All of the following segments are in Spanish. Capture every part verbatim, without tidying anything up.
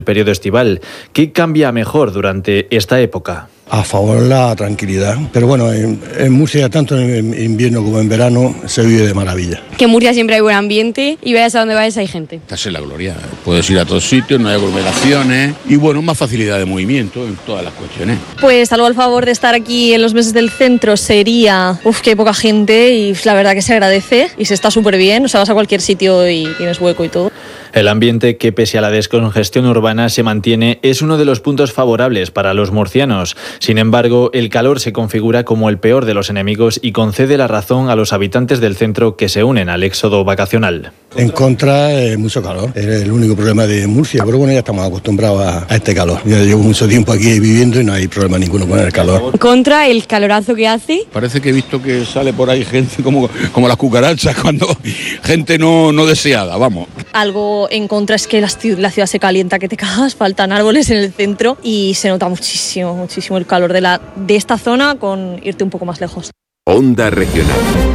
periodo estival. ¿Qué cambia mejor durante esta época? A favor de la tranquilidad, pero bueno, en, en Murcia, tanto en invierno como en verano, se vive de maravilla. Que en Murcia siempre hay buen ambiente y vayas a donde vayas hay gente. Estás en la gloria, puedes ir a todos sitios, no hay aglomeraciones y bueno, más facilidad de movimiento en todas las cuestiones. Pues algo al favor de estar aquí en los meses del centro sería, uff, que hay poca gente y la verdad que se agradece y se está súper bien, o sea, vas a cualquier sitio y tienes hueco y todo. El ambiente, que pese a la descongestión urbana se mantiene, es uno de los puntos favorables para los murcianos. Sin embargo, el calor se configura como el peor de los enemigos y concede la razón a los habitantes del centro que se unen al éxodo vacacional. En contra, eh, mucho calor. Es el único problema de Murcia, pero bueno, ya estamos acostumbrados a, a este calor. Ya llevo mucho tiempo aquí viviendo y no hay problema ninguno con el calor. En contra, el calorazo que hace. Parece que he visto que sale por ahí gente como, como las cucarachas, cuando gente no, no deseada, vamos. Algo en contra es que la, la ciudad se calienta que te cagas, faltan árboles en el centro y se nota muchísimo, muchísimo el calor de, la, de esta zona con irte un poco más lejos. Onda Regional.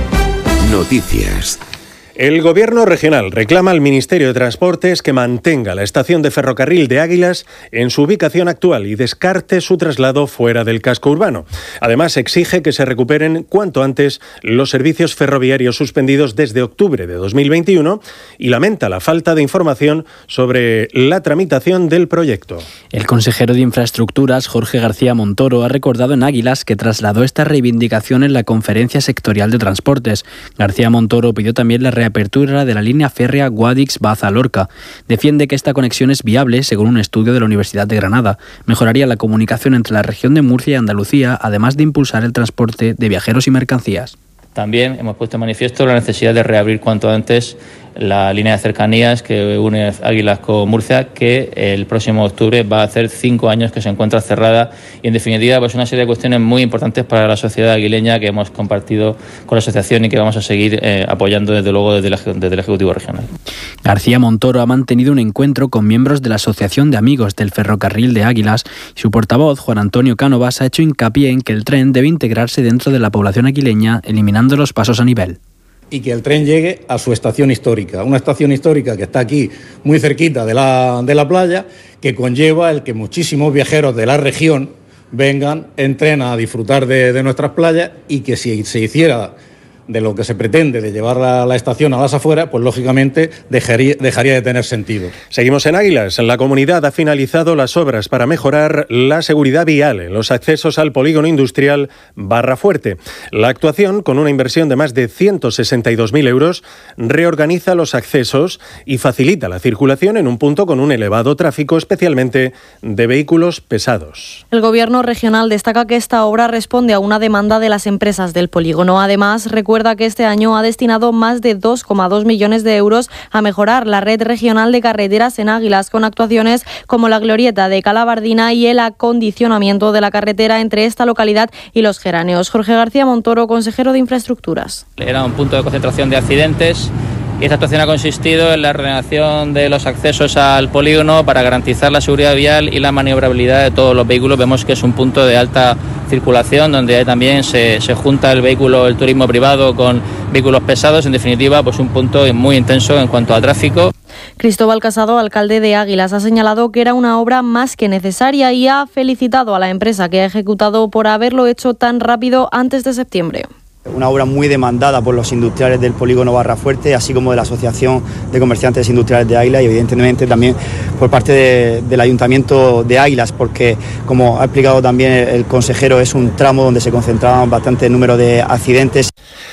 Noticias. El Gobierno regional reclama al Ministerio de Transportes que mantenga la estación de ferrocarril de Águilas en su ubicación actual y descarte su traslado fuera del casco urbano. Además, exige que se recuperen cuanto antes los servicios ferroviarios suspendidos desde octubre de dos mil veintiuno y lamenta la falta de información sobre la tramitación del proyecto. El consejero de Infraestructuras, Jorge García Montoro, ha recordado en Águilas que trasladó esta reivindicación en la Conferencia Sectorial de Transportes. García Montoro pidió también la reapertura de la línea férrea Guadix-Baza-Lorca. Defiende que esta conexión es viable según un estudio de la Universidad de Granada. Mejoraría la comunicación entre la región de Murcia y Andalucía, además de impulsar el transporte de viajeros y mercancías. También hemos puesto en manifiesto la necesidad de reabrir cuanto antes la línea de cercanías que une Águilas con Murcia, que el próximo octubre va a hacer cinco años que se encuentra cerrada y en definitiva pues una serie de cuestiones muy importantes para la sociedad aguileña que hemos compartido con la asociación y que vamos a seguir eh, apoyando desde luego desde el, desde el Ejecutivo Regional. García Montoro ha mantenido un encuentro con miembros de la Asociación de Amigos del Ferrocarril de Águilas y su portavoz, Juan Antonio Cánovas, ha hecho hincapié en que el tren debe integrarse dentro de la población aguileña, eliminando los pasos a nivel. Y que el tren llegue a su estación histórica, una estación histórica que está aquí muy cerquita de la, de la playa, que conlleva el que muchísimos viajeros de la región vengan en tren a disfrutar de, de nuestras playas y que si se hiciera de lo que se pretende de llevar la, la estación a las afueras, pues lógicamente dejaría, dejaría de tener sentido. Seguimos en Águilas. La comunidad ha finalizado las obras para mejorar la seguridad vial en los accesos al polígono industrial Barrafuerte. La actuación, con una inversión de más de ciento sesenta y dos mil euros, reorganiza los accesos y facilita la circulación en un punto con un elevado tráfico, especialmente de vehículos pesados. El Gobierno regional destaca que esta obra responde a una demanda de las empresas del polígono. Además, recuerda Recuerda que este año ha destinado más de dos coma dos millones de euros a mejorar la red regional de carreteras en Águilas, con actuaciones como la glorieta de Calabardina y el acondicionamiento de la carretera entre esta localidad y Los Geráneos. Jorge García Montoro, consejero de Infraestructuras. Era un punto de concentración de accidentes y esta actuación ha consistido en la ordenación de los accesos al polígono para garantizar la seguridad vial y la maniobrabilidad de todos los vehículos. Vemos que es un punto de alta circulación donde también se, se junta el vehículo, el turismo privado con vehículos pesados. En definitiva, pues un punto muy intenso en cuanto a tráfico. Cristóbal Casado, alcalde de Águilas, ha señalado que era una obra más que necesaria y ha felicitado a la empresa que ha ejecutado por haberlo hecho tan rápido antes de septiembre. Una obra muy demandada por los industriales del polígono Barrafuerte, así como de la Asociación de Comerciantes Industriales de Águilas y evidentemente también por parte de, del Ayuntamiento de Águilas, porque como ha explicado también el consejero, es un tramo donde se concentraban bastante número de accidentes.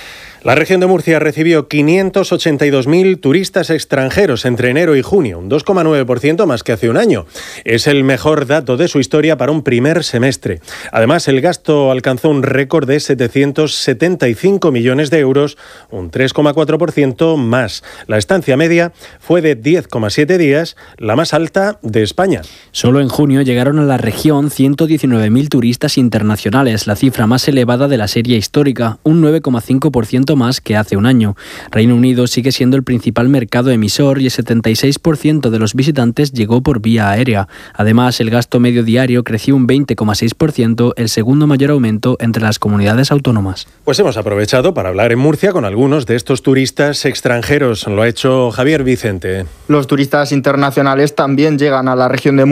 La región de Murcia recibió quinientos ochenta y dos mil turistas extranjeros entre enero y junio, un dos coma nueve por ciento más que hace un año. Es el mejor dato de su historia para un primer semestre. Además, el gasto alcanzó un récord de setecientos setenta y cinco millones de euros, un tres coma cuatro por ciento más. La estancia media fue de diez coma siete días, la más alta de España. Solo en junio llegaron a la región ciento diecinueve mil turistas internacionales, la cifra más elevada de la serie histórica, un nueve coma cinco por ciento ciento más que hace un año. Reino Unido sigue siendo el principal mercado emisor y el setenta y seis por ciento de los visitantes llegó por vía aérea. Además, el gasto medio diario creció un veinte coma seis por ciento, el segundo mayor aumento entre las comunidades autónomas. Pues hemos aprovechado para hablar en Murcia con algunos de estos turistas extranjeros. Lo ha hecho Javier Vicente. Los turistas internacionales también llegan a la región de Murcia